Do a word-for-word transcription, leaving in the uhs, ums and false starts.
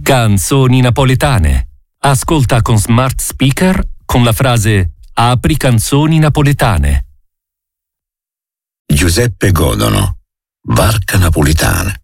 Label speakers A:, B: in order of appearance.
A: Canzoni napoletane. Ascolta con smart speaker con la frase "Apri canzoni napoletane".
B: Giuseppe Godono, Varca Napolitana.